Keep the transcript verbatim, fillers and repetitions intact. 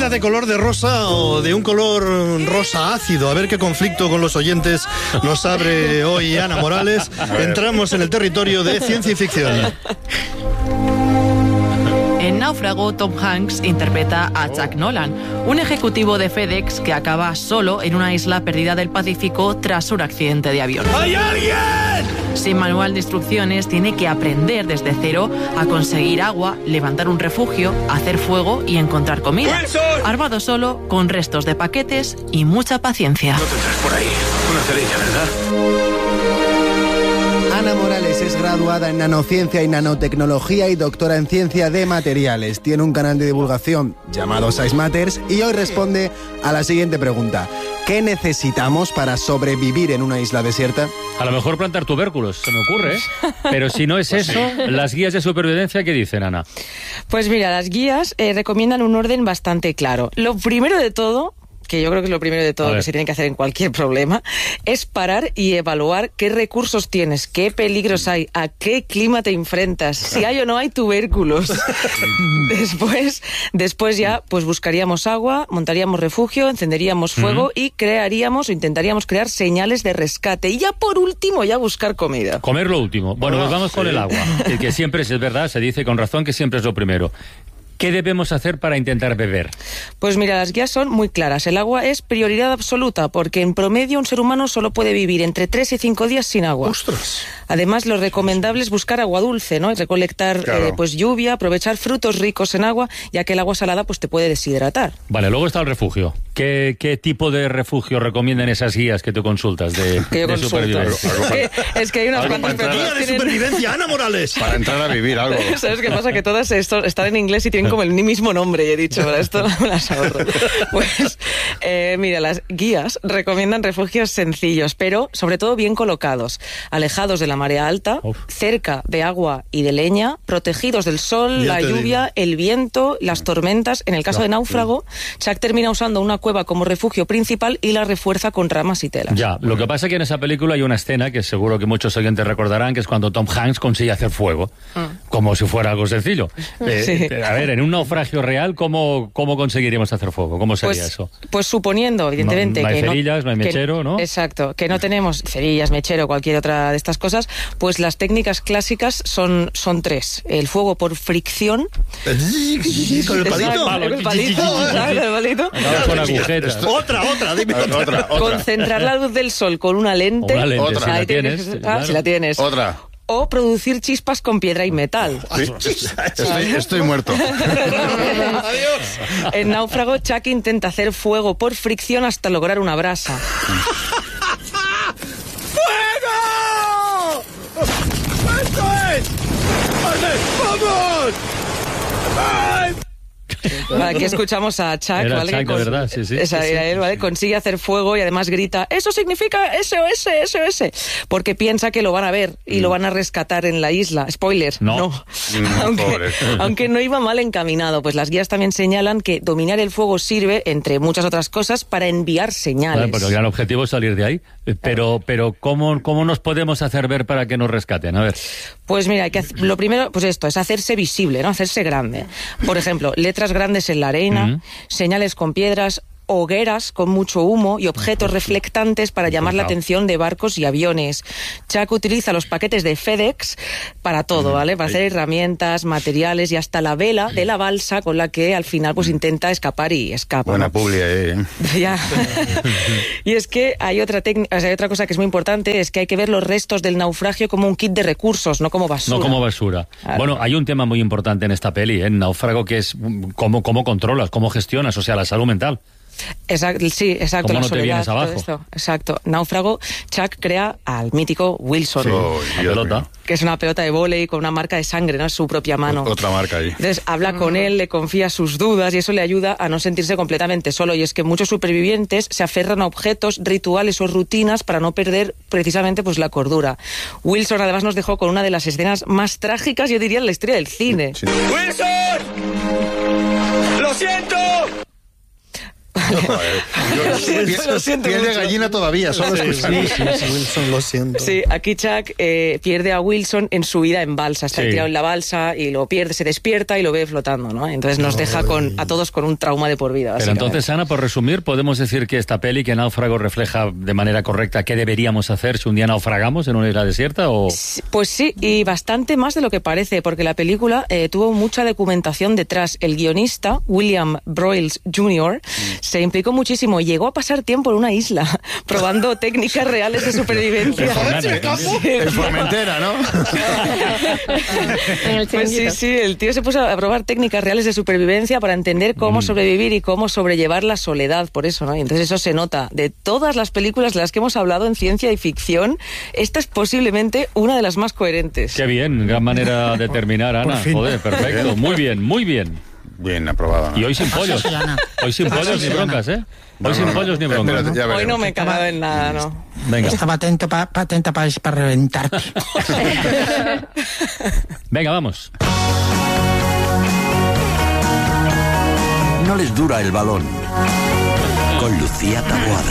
era de color de rosa o de un color rosa ácido. A ver qué conflicto con los oyentes nos abre hoy Ana Morales. Entramos en el territorio de ciencia y ficción. En Náufrago, Tom Hanks interpreta a Jack Nolan, un ejecutivo de FedEx que acaba solo en una isla perdida del Pacífico tras un accidente de avión. ¡Hay alguien! Sin manual de instrucciones, tiene que aprender desde cero a conseguir agua, levantar un refugio, hacer fuego y encontrar comida. ¡Wilson! Armado solo, con restos de paquetes y mucha paciencia. No tendrás por ahí una cerilla, ¿verdad? Ana Morales es graduada en nanociencia y nanotecnología y doctora en ciencia de materiales. Tiene un canal de divulgación llamado Size Matters y hoy responde a la siguiente pregunta. ¿Qué necesitamos para sobrevivir en una isla desierta? A lo mejor plantar tubérculos, se me ocurre, ¿eh? Pero si no es eso, las guías de supervivencia, ¿qué dicen, Ana? Pues mira, las guías eh, recomiendan un orden bastante claro. Lo primero de todo, que yo creo que es lo primero de todo que se tiene que hacer en cualquier problema, es parar y evaluar qué recursos tienes, qué peligros hay, a qué clima te enfrentas, si hay o no hay tubérculos. Después, después ya pues buscaríamos agua, montaríamos refugio, encenderíamos fuego uh-huh. y crearíamos o intentaríamos crear señales de rescate. Y ya por último, ya buscar comida. Comer lo último. Bueno, oh, pues vamos sí. con el agua, el que siempre es verdad, se dice con razón que siempre es lo primero. ¿Qué debemos hacer para intentar beber? Pues mira, las guías son muy claras. El agua es prioridad absoluta porque en promedio un ser humano solo puede vivir entre tres y cinco días sin agua. ¡Ostras! Además, lo recomendable es buscar agua dulce, ¿no? Recolectar claro. eh, pues lluvia, aprovechar frutos ricos en agua, ya que el agua salada pues te puede deshidratar. Vale, luego está el refugio. ¿Qué, qué tipo de refugio recomiendan esas guías que tú consultas de, que yo de supervivencia? Es que, es que hay unas cuantas guía de supervivencia, Ana Morales. Para entrar a vivir algo. ¿Sabes qué pasa? Que todas esto, están en inglés y tienen como el mismo nombre, y he dicho, para esto no me las ahorro. Pues, eh, mira, las guías recomiendan refugios sencillos, pero sobre todo bien colocados, alejados de la marea alta, Uf. cerca de agua y de leña, protegidos del sol, ya la lluvia, digo. el viento, las tormentas. En el caso no, de Náufrago, sí. Chuck termina usando una cueva como refugio principal y la refuerza con ramas y telas. Ya, lo que pasa es que en esa película hay una escena que seguro que muchos oyentes recordarán, que es cuando Tom Hanks consigue hacer fuego, mm. como si fuera algo sencillo. Eh, sí. A ver, en un naufragio real, ¿cómo, cómo conseguiríamos hacer fuego? ¿Cómo sería pues, eso? Pues suponiendo, evidentemente... No, no hay que cerillas, no, no hay mechero, que, ¿no? Exacto, que no tenemos cerillas, mechero, cualquier otra de estas cosas, pues las técnicas clásicas son, son tres. El fuego por fricción... ¿Con el palito? ¿Con el palito? ¿Sabes? ¿El palito? No, con agujetas. Otra, otra, dime otra. otra, otra. Concentrar la luz del sol con una lente. Una lente, otra. si la tienes. tienes Claro. ah, si la tienes. Otra. O producir chispas con piedra y metal. Sí. Estoy, estoy muerto. Adiós. En Náufrago, Chuck intenta hacer fuego por fricción hasta lograr una brasa. ¡Fuego! ¡Esto es! ¡Vale, vamos! ¡Ay! Aquí escuchamos a Chuck, Era ¿vale? Chuck, Con... de verdad, sí, sí. Esa sí, era sí, él, ¿vale? sí. Consigue hacer fuego y además grita, eso significa S O S, S O S, porque piensa que lo van a ver y mm. lo van a rescatar en la isla. Spoiler, no. no. Mm, aunque, pobre. aunque no iba mal encaminado, pues las guías también señalan que dominar el fuego sirve, entre muchas otras cosas, para enviar señales. Claro, pero el gran objetivo es salir de ahí. Pero, pero ¿cómo, ¿cómo nos podemos hacer ver para que nos rescaten? A ver. Pues mira, hay que hacer, lo primero, pues esto, es hacerse visible, ¿no? Hacerse grande. Por ejemplo, letras grandes en la arena, uh-huh. señales con piedras, hogueras con mucho humo y objetos reflectantes para llamar la atención de barcos y aviones. Chuck utiliza los paquetes de FedEx para todo, ¿vale? Para hacer herramientas, materiales y hasta la vela de la balsa con la que al final pues intenta escapar y escapa. Buena ¿no? publi ahí, ¿eh? Ya. Y es que hay otra técnica, o sea, hay otra cosa que es muy importante, es que hay que ver los restos del naufragio como un kit de recursos, no como basura. No como basura. Claro. Bueno, hay un tema muy importante en esta peli, ¿eh? En Náufrago, que es cómo, cómo controlas, cómo gestionas, o sea, la salud mental. Exacto, sí, exacto. ¿Cómo la no te soledad, vienes abajo? todo esto. Exacto. Náufrago, Chuck crea al mítico Wilson, Sí. Oh, la pelota. que es una pelota de vóley con una marca de sangre, ¿no? Es su propia mano. Otra marca ahí. Entonces habla con él, le confía sus dudas y eso le ayuda a no sentirse completamente solo. Y es que muchos supervivientes se aferran a objetos, rituales o rutinas para no perder precisamente pues la cordura. Wilson además nos dejó con una de las escenas más trágicas, yo diría, en la historia del cine. Sí. ¡Wilson! ¡Lo siento! Yo- Lo siento Piel de mucho. gallina todavía, solo Sí, escuchando. sí, sí, Wilson, lo siento. Sí, aquí Chuck eh, pierde a Wilson en su vida en balsa. Está Sí. tirado en la balsa y lo pierde, se despierta y lo ve flotando, ¿no? Entonces nos deja con, a todos con un trauma de por vida. Pero básicamente. entonces, Ana, por resumir, podemos decir que esta peli, que Náufrago, refleja de manera correcta qué deberíamos hacer si un día naufragamos en una isla desierta o... Sí, pues sí, y bastante más de lo que parece, porque la película eh, tuvo mucha documentación detrás. El guionista, William Broyles junior, se implicó muchísimo. Llegó a pasar tiempo en una isla, probando técnicas reales de supervivencia. En Formentera, ¿no? En el Pues sí, chiringuito. sí, el tío se puso a probar técnicas reales de supervivencia para entender cómo sobrevivir y cómo sobrellevar la soledad, por eso, ¿no? Y entonces eso se nota. De todas las películas de las que hemos hablado en ciencia y ficción, esta es posiblemente una de las más coherentes. Qué bien, gran manera de terminar, Ana. fin. Joder, perfecto. Muy bien, muy bien. Bien aprobado. ¿no? Y hoy sin pollos. sí, Ana. Hoy sin ¿Qué pasa, pollos ni sí, broncas, ¿eh? No, Hoy sin no, no. pollos ni Espérate, broncas. ya Hoy veremos. no me he cagado en nada, ¿no? Venga, Estaba atento pa, pa- atenta para reventarte. venga, vamos. No les dura el balón. Con Lucía Taboada.